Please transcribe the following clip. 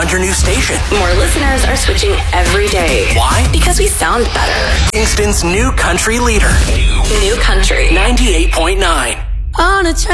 found your new station. More listeners are switching every day. Why? Because we sound better. Kingston's new country leader. New Country 98.9. On a